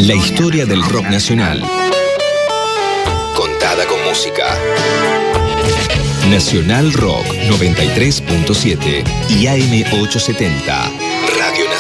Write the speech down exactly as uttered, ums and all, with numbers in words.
La historia del rock nacional. Contada con música. Nacional Rock noventa y tres punto siete y A M ochocientos setenta. Radio Nacional.